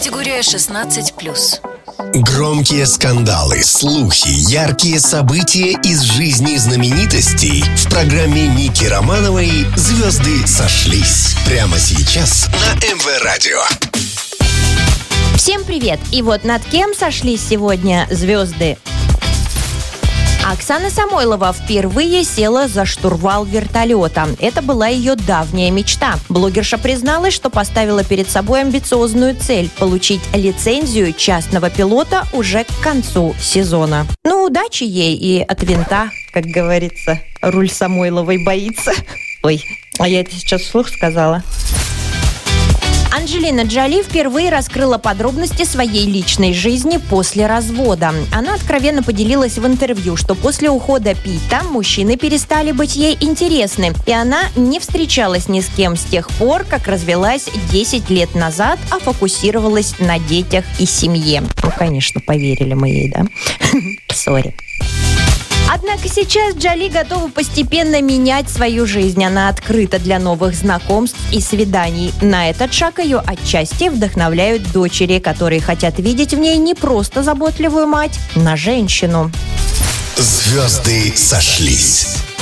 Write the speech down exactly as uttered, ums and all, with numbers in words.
Категория шестнадцать плюс. Громкие скандалы, слухи, яркие события из жизни знаменитостей в программе Ники Романовой «Звезды сошлись». Прямо сейчас на эм вэ Радио. Всем привет! И вот над кем сошлись сегодня звезды? Оксана Самойлова впервые села за штурвал вертолета. Это была ее давняя мечта. Блогерша призналась, что поставила перед собой амбициозную цель – получить лицензию частного пилота уже к концу сезона. Ну, удачи ей и от винта, как говорится. Руль Самойловой боится. Ой, а я это сейчас вслух сказала. Анджелина Джоли впервые раскрыла подробности своей личной жизни после развода. Она откровенно поделилась в интервью, что после ухода Питта мужчины перестали быть ей интересны, и она не встречалась ни с кем с тех пор, как развелась десять лет назад, а фокусировалась на детях и семье. Ну, конечно, поверили мы ей, да? Сори. Однако сейчас Джоли готова постепенно менять свою жизнь. Она открыта для новых знакомств и свиданий. На этот шаг ее отчасти вдохновляют дочери, которые хотят видеть в ней не просто заботливую мать, но женщину. Звезды сошлись.